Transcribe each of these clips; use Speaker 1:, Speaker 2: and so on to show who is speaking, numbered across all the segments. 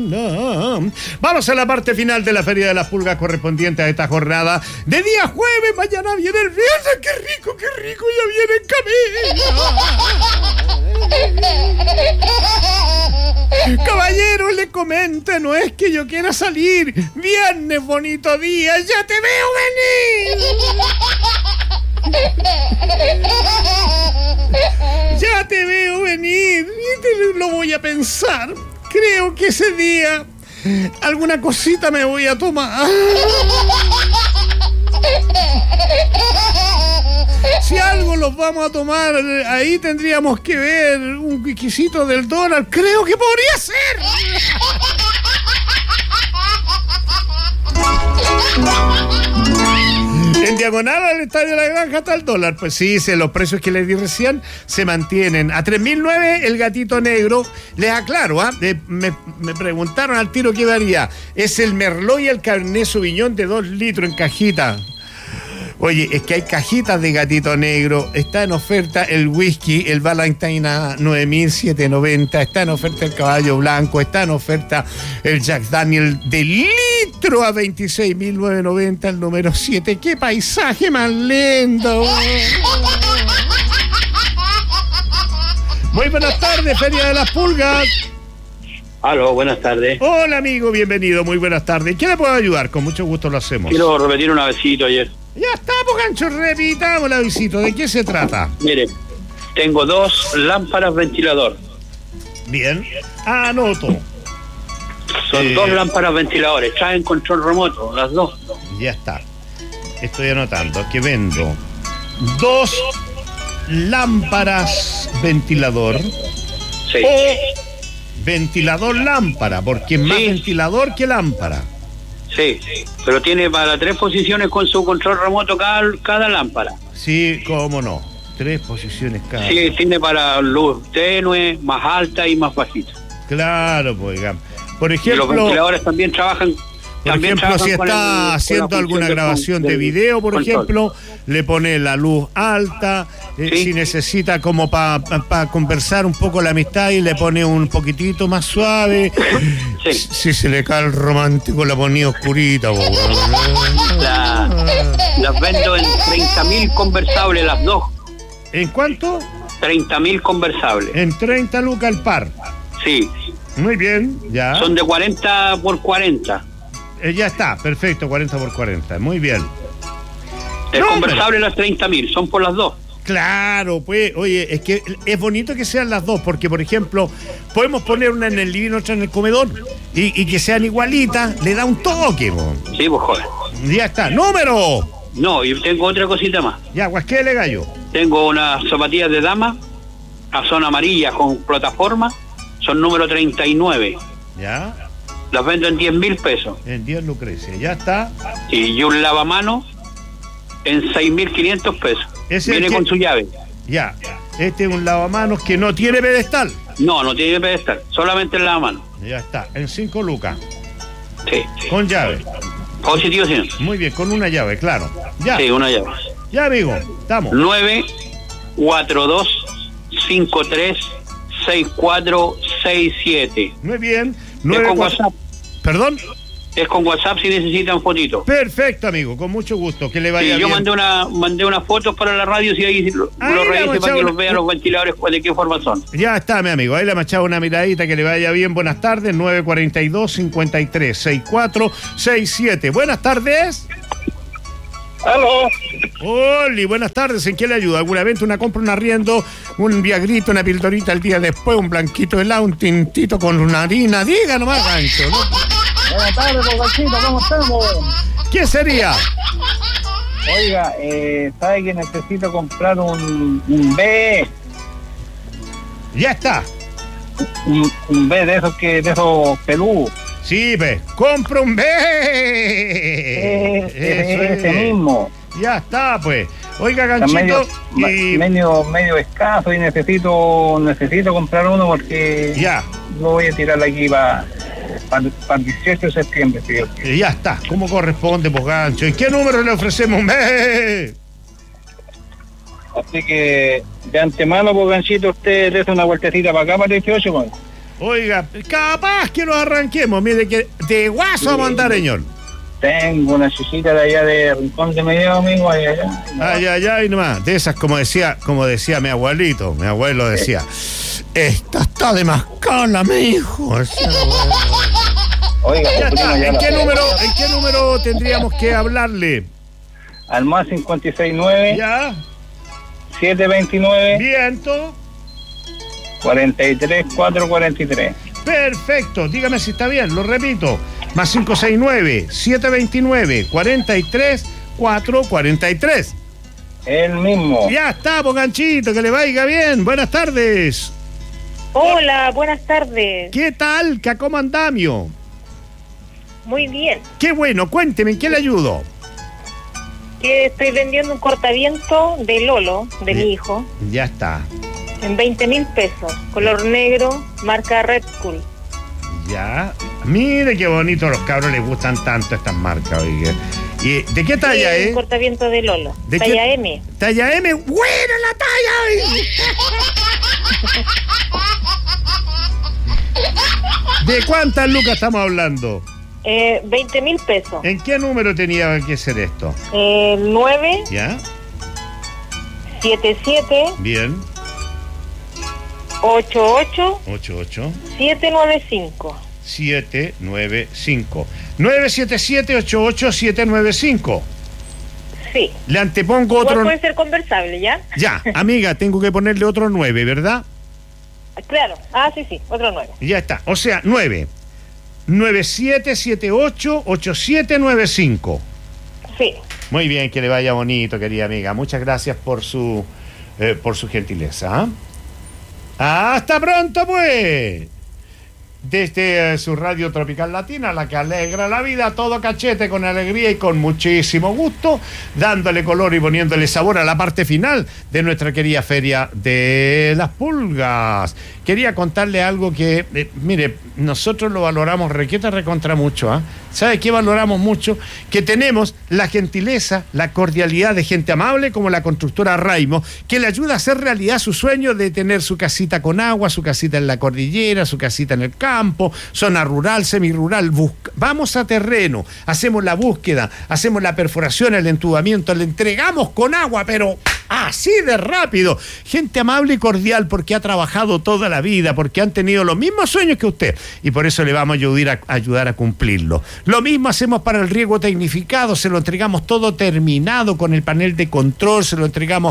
Speaker 1: Vamos a la parte final de la Feria de las Pulgas correspondiente a esta jornada de día jueves. Mañana viene el viernes. ¡Qué rico! Ya viene en camino. Caballero, le comenta, no es que yo quiera salir. Viernes, bonito día, ya te veo venir. Ya te veo venir. Lo voy a pensar. Creo que ese día alguna cosita me voy a tomar. Si algo los vamos a tomar, ahí tendríamos que ver un whiskycito del dólar. Creo que podría ser. En diagonal al Estadio de la Granja está el dólar. Pues sí, los precios que les di recién se mantienen. A 3.009 el gatito negro. Les aclaro, me preguntaron al tiro qué varía. Es el Merlot y el Cabernet Sauvignon de 2 litros en cajita. Oye, es que hay cajitas de gatito negro. Está en oferta el whisky, el Valentine a 9.790. Está en oferta el caballo blanco. Está en oferta el Jack Daniel de litro a 26.990, el número 7. ¡Qué paisaje más lindo! Muy buenas tardes, Feria de las Pulgas.
Speaker 2: Aló, buenas tardes.
Speaker 1: Hola, amigo, bienvenido, muy buenas tardes. ¿Qué le puedo ayudar? Con mucho gusto lo hacemos.
Speaker 2: Quiero repetir una besito ayer.
Speaker 1: Ya estamos, gancho, repitamos la visita. ¿De qué se trata?
Speaker 2: Mire, tengo 2 lámparas ventilador.
Speaker 1: Bien, anoto.
Speaker 2: Son 2 lámparas ventiladores, traen control remoto, las 2.
Speaker 1: Ya está. Estoy anotando que vendo 2 lámparas ventilador.
Speaker 2: Sí.
Speaker 1: O ventilador lámpara, porque es más ventilador que lámpara.
Speaker 2: Sí, pero tiene para 3 posiciones con su control remoto cada lámpara.
Speaker 1: Sí, cómo no. 3 posiciones cada.
Speaker 2: Sí, tiene para luz tenue, más alta y más bajita.
Speaker 1: Claro, pues, digamos. Por ejemplo,
Speaker 2: y los ventiladores también trabajan.
Speaker 1: Por ejemplo, si está haciendo alguna grabación de video, por ejemplo, le pone la luz alta. Si necesita como para conversar un poco la amistad, y le pone un poquitito más suave. Si se le cae el romántico, la ponía oscurita.
Speaker 2: Las vendo en 30.000 conversables las 2.
Speaker 1: ¿En cuánto?
Speaker 2: 30.000 conversables.
Speaker 1: En 30 lucas el par.
Speaker 2: Sí.
Speaker 1: Muy bien, ya.
Speaker 2: Son de 40 por 40.
Speaker 1: Ya está, perfecto, 40 por 40, muy bien.
Speaker 2: El conversable las 30.000, son por las 2.
Speaker 1: Claro, pues, oye, es que es bonito que sean las 2, porque, por ejemplo, podemos poner una en el living y otra en el comedor, y que sean igualitas, le da un toque, po.
Speaker 2: Sí, pues joder.
Speaker 1: Ya está, ¡número!
Speaker 2: No, y tengo otra cosita más.
Speaker 1: Ya, guasquele gallo.
Speaker 2: Tengo unas zapatillas de dama, son amarillas con plataforma, son número 39.
Speaker 1: Ya.
Speaker 2: Las vendo en 10.000 pesos.
Speaker 1: En 10 Lucrecia, ya está.
Speaker 2: Y un lavamanos en 6.500 pesos. Viene con su llave.
Speaker 1: Ya, este es un lavamanos que no tiene pedestal.
Speaker 2: No tiene pedestal, solamente el lavamanos.
Speaker 1: Ya está, en 5 lucas.
Speaker 2: Sí.
Speaker 1: Con llave.
Speaker 2: Positivo, señor.
Speaker 1: Muy bien, con una llave, claro. Ya.
Speaker 2: Sí, una llave.
Speaker 1: Ya, amigo, estamos.
Speaker 2: 942-53-6467.
Speaker 1: Muy bien.
Speaker 2: Es con WhatsApp.
Speaker 1: ¿Perdón?
Speaker 2: Es con WhatsApp si necesitan fotitos.
Speaker 1: Perfecto, amigo, con mucho gusto, que le vaya bien.
Speaker 2: Yo mandé unas fotos para la radio, si ahí lo revisen para que los vean los ventiladores, de qué forma son.
Speaker 1: Ya está, mi amigo, ahí le hemos echado una miradita, que le vaya bien. Buenas tardes, 942-53-6467. Buenas tardes.
Speaker 3: ¡Aló!
Speaker 1: Oli, buenas tardes, ¿en qué le ayudo? ¿Alguna venta, una compra, un arriendo, un viagrito, una pildorita el día después, un blanquito de helado, un tintito con una harina? Diga nomás, gancho, ¿no?
Speaker 3: Buenas tardes, Ganchito, ¿cómo estamos?
Speaker 1: ¿Qué sería?
Speaker 3: Oiga, ¿sabe que necesito comprar un B?
Speaker 1: Ya está.
Speaker 3: Un B de esos peludos.
Speaker 1: Sí, ve, compra un B.
Speaker 3: Ese mismo.
Speaker 1: Ya está, pues. Oiga, ganchito.
Speaker 3: Medio escaso y necesito comprar uno porque
Speaker 1: ya
Speaker 3: lo voy a tirar aquí para el 18 de septiembre.
Speaker 1: Ya está, ¿cómo corresponde, pues, gancho? ¿En qué número le ofrecemos un B?
Speaker 3: Así que de antemano, pues, ganchito, usted le hace una vueltecita para acá, para el 18, pues.
Speaker 1: Oiga, capaz que lo arranquemos. Mire que de guaso vamos a andar, señor.
Speaker 3: Tengo una chichita de allá de Rincón de Medio, amigo, allá.
Speaker 1: Ay, nomás. De esas, como decía mi abuelito. Mi abuelo decía, esta está de mascala, mijo.
Speaker 3: Oiga,
Speaker 1: Ya está. ¿En qué número tendríamos que hablarle?
Speaker 3: Al más 569
Speaker 1: Ya.
Speaker 3: 729
Speaker 1: Viento.
Speaker 3: 43 443.
Speaker 1: Perfecto. Dígame si está bien. Lo repito. Más 569 729 43 443.
Speaker 3: El mismo.
Speaker 1: Ya está, Ganchito, que le vaya bien. Buenas tardes.
Speaker 4: Hola, buenas tardes.
Speaker 1: ¿Qué tal? ¿Cómo andamio?
Speaker 4: Muy bien.
Speaker 1: Qué bueno, cuénteme, ¿en qué le ayudo?
Speaker 4: Que estoy vendiendo un cortaviento de Lolo, de mi hijo,
Speaker 1: Ya está.
Speaker 4: en 20.000 pesos. Color negro, marca Red Cool.
Speaker 1: Ya. Mire qué bonito, los cabros les gustan tanto estas marcas, oiga. ¿Y de qué talla
Speaker 4: Un cortaviento de Lolo.
Speaker 1: ¿De
Speaker 4: talla
Speaker 1: qué?
Speaker 4: M.
Speaker 1: Talla M. ¡Buena la talla! ¿De cuántas lucas estamos hablando?
Speaker 4: 20.000 pesos.
Speaker 1: ¿En qué número tenía que ser esto?
Speaker 4: 9
Speaker 1: ¿Ya?
Speaker 4: 77
Speaker 1: Bien.
Speaker 4: 88
Speaker 1: 88
Speaker 4: 795.
Speaker 1: 795. 977-88-795.
Speaker 4: Sí.
Speaker 1: Le antepongo
Speaker 4: Igual
Speaker 1: otro.
Speaker 4: puede ser conversable, ¿ya?
Speaker 1: Ya, amiga, tengo que ponerle otro 9, ¿verdad?
Speaker 4: Claro. Sí, otro 9.
Speaker 1: Ya está. O sea, 9. 9778-8795.
Speaker 4: Sí.
Speaker 1: Muy bien, que le vaya bonito, querida amiga. Muchas gracias por su gentileza. Hasta pronto, pues. Desde su radio Tropical Latina, la que alegra la vida, todo cachete, con alegría y con muchísimo gusto, dándole color y poniéndole sabor a la parte final de nuestra querida Feria de las Pulgas. Quería contarle algo que, mire, nosotros lo valoramos recontra mucho, ¿ah? ¿Sabe qué valoramos mucho? Que tenemos la gentileza, la cordialidad de gente amable como la constructora Raimo, que le ayuda a hacer realidad su sueño de tener su casita con agua, su casita en la cordillera, su casita en el campo, zona rural, semirural. Vamos a terreno, hacemos la búsqueda, hacemos la perforación, el entubamiento, le entregamos con agua, pero así de rápido. Gente amable y cordial porque ha trabajado toda la vida, porque han tenido los mismos sueños que usted y por eso le vamos a ayudar a cumplirlo. Lo mismo hacemos para el riego tecnificado, se lo entregamos todo terminado con el panel de control, se lo entregamos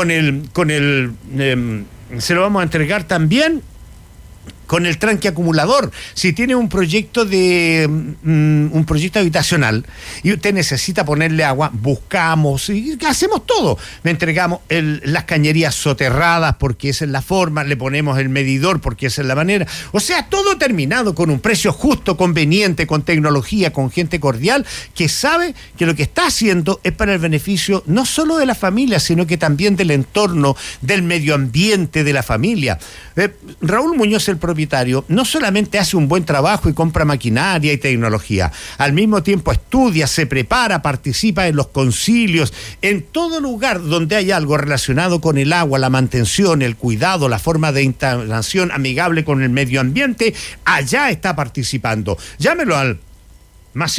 Speaker 1: se lo vamos a entregar también con el tranque acumulador. Si tiene un proyecto habitacional y usted necesita ponerle agua, buscamos y hacemos todo. Le entregamos las cañerías soterradas porque esa es la forma, le ponemos el medidor porque esa es la manera. O sea, todo terminado con un precio justo, conveniente, con tecnología, con gente cordial que sabe que lo que está haciendo es para el beneficio no solo de la familia, sino que también del entorno, del medio ambiente de la familia. Raúl Muñoz, el propietario, no solamente hace un buen trabajo y compra maquinaria y tecnología, al mismo tiempo estudia, se prepara, participa en los concilios, en todo lugar donde hay algo relacionado con el agua, la mantención, el cuidado, la forma de instalación amigable con el medio ambiente, allá está participando. Llámelo al más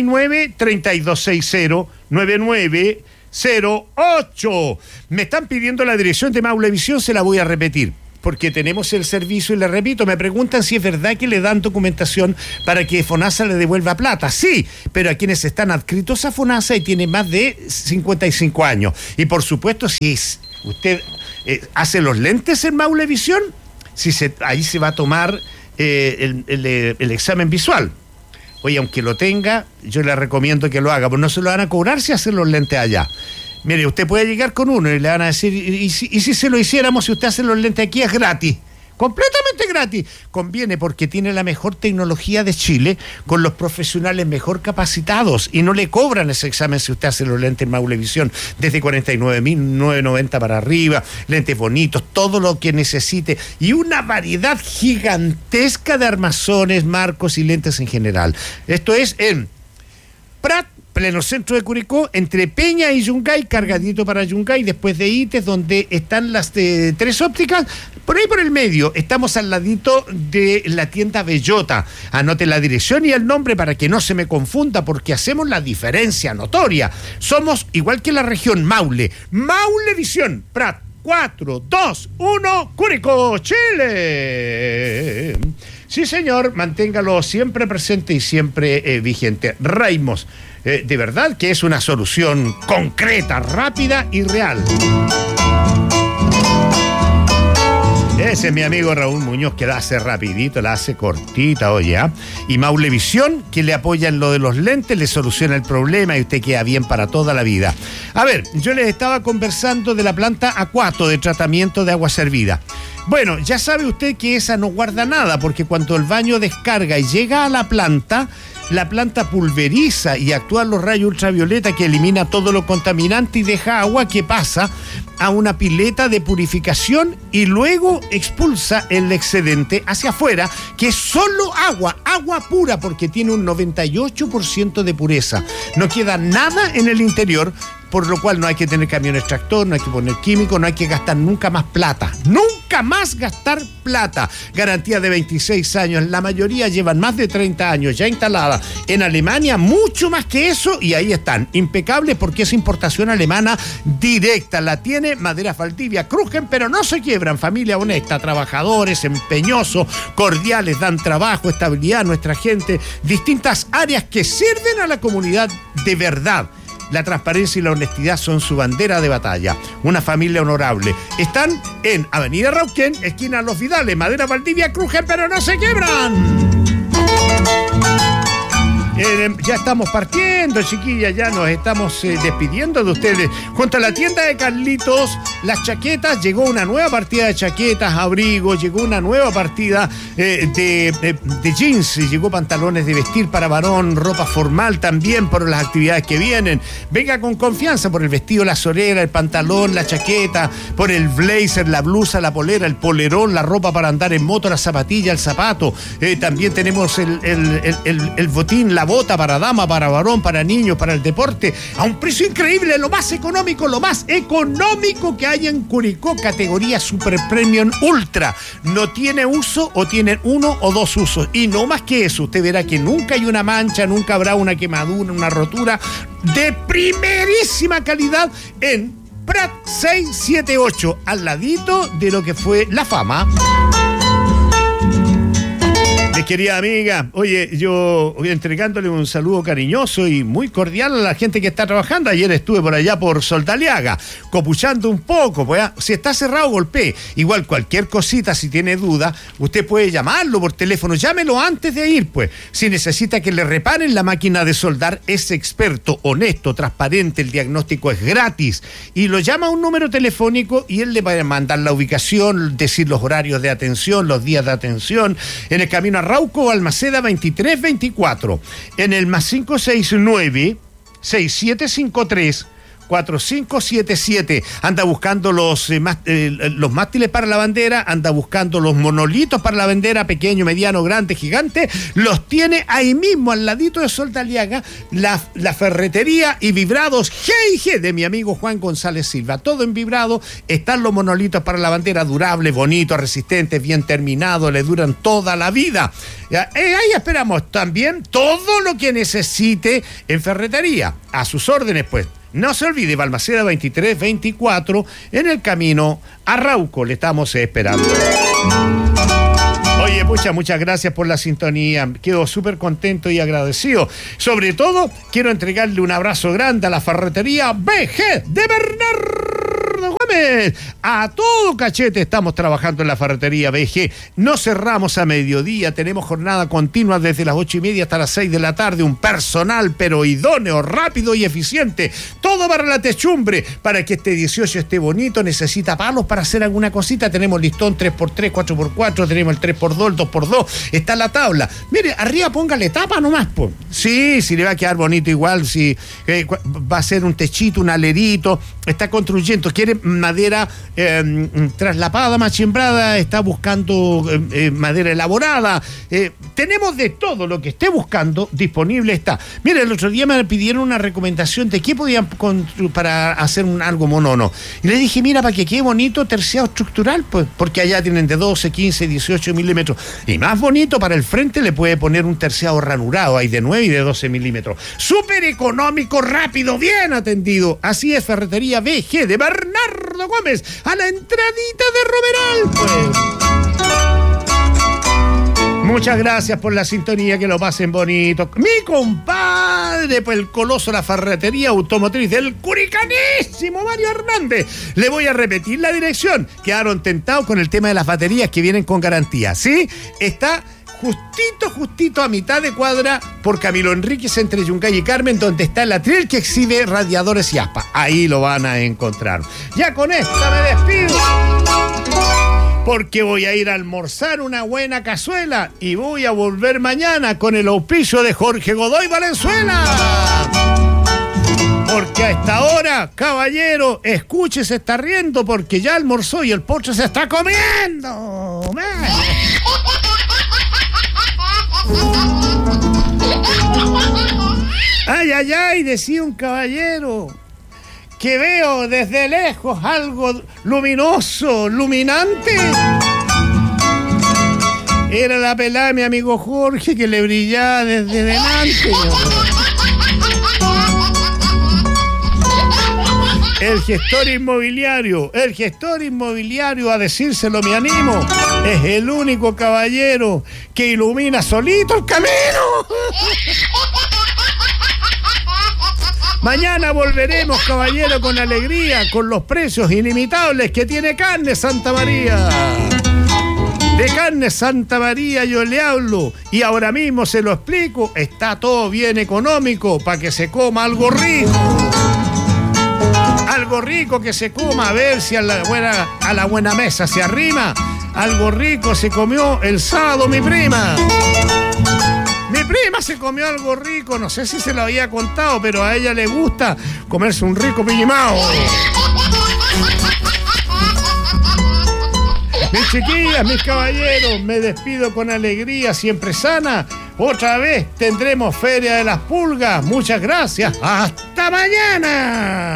Speaker 1: 569-3260-9908. Me están pidiendo la dirección de Maulevisión, se la voy a repetir, porque tenemos el servicio y le repito, me preguntan si es verdad que le dan documentación para que FONASA le devuelva plata. Sí, pero a quienes están adscritos a FONASA y tienen más de 55 años. Y por supuesto, si usted hace los lentes en Maulevisión, ahí se va a tomar el examen visual. Oye, aunque lo tenga, yo le recomiendo que lo haga, porque no se lo van a cobrar si hace los lentes allá. Mire, usted puede llegar con uno y le van a decir, ¿y si se lo hiciéramos, si usted hace los lentes aquí, es gratis? Completamente gratis. Conviene porque tiene la mejor tecnología de Chile, con los profesionales mejor capacitados, y no le cobran ese examen si usted hace los lentes en Maulevisión, desde 49.990 para arriba, lentes bonitos, todo lo que necesite, y una variedad gigantesca de armazones, marcos y lentes en general. Esto es en Prat pleno centro de Curicó, entre Peña y Yungay, cargadito para Yungay, después de Ites, donde están las tres ópticas. Por ahí por el medio, estamos al ladito de la tienda Bellota. Anote la dirección y el nombre para que no se me confunda, porque hacemos la diferencia notoria. Somos igual que la región Maule. Maulevisión, Prat, 4, 2, 1, Curicó, Chile. Sí, señor, manténgalo siempre presente y siempre vigente. Raimos, de verdad que es una solución concreta, rápida y real. Ese es mi amigo Raúl Muñoz, que la hace rapidito, la hace cortita, oye, ¿eh? Y Maulevisión, que le apoya en lo de los lentes, le soluciona el problema y usted queda bien para toda la vida. A ver, yo les estaba conversando de la planta Aquato de tratamiento de agua servida. Bueno, ya sabe usted que esa no guarda nada, porque cuando el baño descarga y llega a la planta pulveriza y actúan los rayos ultravioleta que elimina todo lo contaminante y deja agua que pasa a una pileta de purificación y luego expulsa el excedente hacia afuera, que es solo agua pura, porque tiene un 98% de pureza. No queda nada en el interior, por lo cual no hay que tener camión extractor, no hay que poner químico, no hay que gastar nunca más plata. ¡Nunca más gastar plata! Garantía de 26 años. La mayoría llevan más de 30 años ya instalada. En Alemania, mucho más que eso, y ahí están. Impecables porque es importación alemana directa. La tiene Maderas Valdivia. Crujen, pero no se quiebran. Familia honesta, trabajadores, empeñosos, cordiales, dan trabajo, estabilidad a nuestra gente. Distintas áreas que sirven a la comunidad de verdad. La transparencia y la honestidad son su bandera de batalla. Una familia honorable. Están en Avenida Rauquén, esquina Los Vidales, Madera Valdivia. Crujen, pero no se quiebran. Ya estamos partiendo, chiquillas, ya nos estamos despidiendo de ustedes. Junto a la tienda de Carlitos, las chaquetas, llegó una nueva partida de chaquetas, abrigos, llegó una nueva partida de jeans, llegó pantalones de vestir para varón, ropa formal también por las actividades que vienen. Venga con confianza por el vestido, la solera, el pantalón, la chaqueta, por el blazer, la blusa, la polera, el polerón, la ropa para andar en moto, la zapatilla, el zapato. También tenemos el botín, la bota para dama, para varón, para niños, para el deporte, a un precio increíble, lo más económico que hay en Curicó, categoría Super Premium Ultra. No tiene uso o tiene uno o dos usos, y no más que eso. Usted verá que nunca hay una mancha, nunca habrá una quemadura, una rotura, de primerísima calidad en Prat 678, al ladito de lo que fue La Fama. Querida amiga, oye, yo voy entregándole un saludo cariñoso y muy cordial a la gente que está trabajando. Ayer estuve por allá por Soldaliaga, copuchando un poco, pues, si está cerrado, golpee. Igual cualquier cosita, si tiene duda, usted puede llamarlo por teléfono, llámelo antes de ir, pues. Si necesita que le reparen la máquina de soldar, es experto, honesto, transparente, el diagnóstico es gratis. Y lo llama a un número telefónico y él le va a mandar la ubicación, decir los horarios de atención, los días de atención, en el camino a Rauco, Almaceda 2324, en el más 569-6753-4577. Anda buscando los mástiles para la bandera, anda buscando los monolitos para la bandera, pequeño, mediano, grande, gigante. Los tiene ahí mismo, al ladito de Soldaliaga, la ferretería y vibrados G&G de mi amigo Juan González Silva. Todo en vibrado. Están los monolitos para la bandera, durables, bonitos, resistentes, bien terminados, le duran toda la vida. Ahí esperamos también todo lo que necesite en ferretería. A sus órdenes, pues. No se olvide, Balmaceda 2324, en el camino a Rauco. Le estamos esperando. Oye, muchas gracias por la sintonía. Quedo súper contento y agradecido. Sobre todo, quiero entregarle un abrazo grande a la ferretería BG de Bernardo Gómez. A todo cachete estamos trabajando en la ferretería BG. No cerramos a mediodía. Tenemos jornada continua desde las 8:30 hasta las 6 de la tarde. Un personal pero idóneo, rápido y eficiente. Todo para la techumbre. Para que este 18 esté bonito, necesita palos para hacer alguna cosita. Tenemos listón 3x3, 4x4. Tenemos el 3x2, el 2x2. Está la tabla. Mire, arriba póngale tapa nomás, po. Sí, le va a quedar bonito igual. Si va a ser un techito, un alerito. Está construyendo. Quiere madera traslapada, machimbrada, está buscando madera elaborada. Tenemos de todo lo que esté buscando, disponible está. Mira, el otro día me pidieron una recomendación de qué podían para hacer algo monono. Y le dije, mira, para que quede bonito, terciado estructural, pues, porque allá tienen de 12, 15, 18 milímetros. Y más bonito, para el frente le puede poner un terciado ranurado, hay de 9 y de 12 milímetros. Súper económico, rápido, bien atendido. Así es, Ferretería BG de Bernardo Gómez, a la entradita de Romeral, pues. Muchas gracias por la sintonía, que lo pasen bonito. Mi compadre, pues el coloso de la ferretería automotriz del curicanísimo Mario Hernández. Le voy a repetir la dirección. Quedaron tentados con el tema de las baterías que vienen con garantía, ¿sí? Está justito a mitad de cuadra por Camilo Enríquez entre Yungay y Carmen, donde está el atril que exhibe radiadores y aspa. Ahí lo van a encontrar. Ya con esta me despido, porque voy a ir a almorzar una buena cazuela y voy a volver mañana con el auspicio de Jorge Godoy Valenzuela. Porque a esta hora, caballero, escuche, se está riendo porque ya almorzó y el postre se está comiendo. Ay, decía un caballero, que veo desde lejos algo luminoso, luminante. Era la pelada de mi amigo Jorge, que le brillaba desde delante. El gestor inmobiliario, a decírselo me animo, es el único caballero que ilumina solito el camino. Mañana volveremos, caballero, con alegría, con los precios inimitables que tiene Carne Santa María. De Carne Santa María yo le hablo y ahora mismo se lo explico. Está todo bien económico para que se coma algo rico. Algo rico que se coma, a ver si a la buena mesa se arrima. Algo rico se comió el sábado mi prima. Mi prima se comió algo rico, no sé si se lo había contado, pero a ella le gusta comerse un rico pillimao. Mis chiquillas, mis caballeros, me despido con alegría, siempre sana. Otra vez tendremos Feria de las Pulgas. Muchas gracias. ¡Hasta mañana!